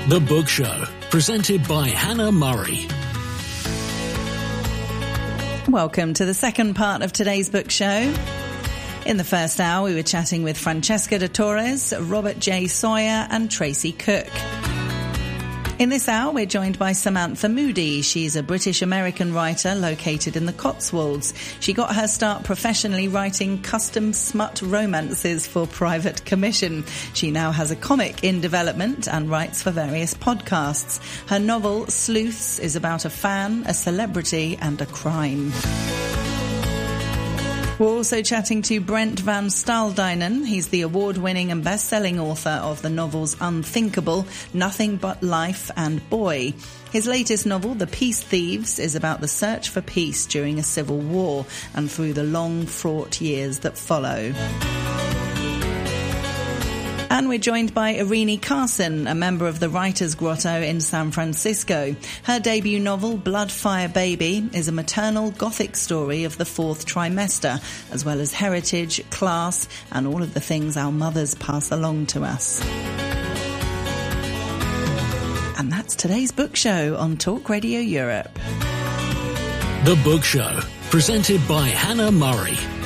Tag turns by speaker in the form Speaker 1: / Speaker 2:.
Speaker 1: The Book Show, presented by Hannah Murray.
Speaker 2: Welcome to the second part of today's book show. In the first hour, we were chatting with Francesca de Torres, Robert J. Sawyer and Tracy Cook. In this hour, we're joined by Samantha Moody. She's a British-American writer located in the Cotswolds. She got her start professionally writing custom smut romances for private commission. She now has a comic in development and writes for various podcasts. Her novel, Sleuths, is about a fan, a celebrity and a crime. We're also chatting to Brent van Staaldeinen. He's the award-winning and best-selling author of the novels Unthinkable, Nothing But Life and Boy. His latest novel, The Peace Thieves, is about the search for peace during a civil war and through the long, fraught years that follow. And we're joined by Irini Carson, a member of the Writers' Grotto in San Francisco. Her debut novel, Blood Fire Baby, is a maternal gothic story of the fourth trimester, as well as heritage, class, and all of the things our mothers pass along to us. And that's today's book show on Talk Radio Europe.
Speaker 1: The Book Show, presented by Hannah Murray.